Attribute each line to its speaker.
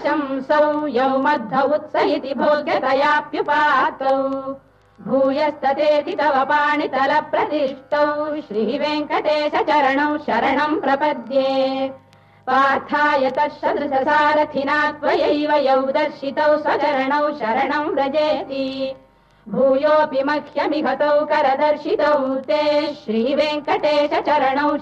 Speaker 1: प्रशंसौ यौ मध्व उत्स इति भोग्यतयाप्युपातौ भूयस्ततेति तव पाणितलप्रतिष्ठौ श्रीवेङ्कटेश चरणौ शरणम् प्रपद्ये पार्थाय तत्सदृशसारथिना त्वयैव यौ दर्शितौ स्वचरणौ शरणम् व्रजेति भूयोऽपि मह्यमिहतौ करदर्शितौ ते श्रीवेङ्कटेश चरणौ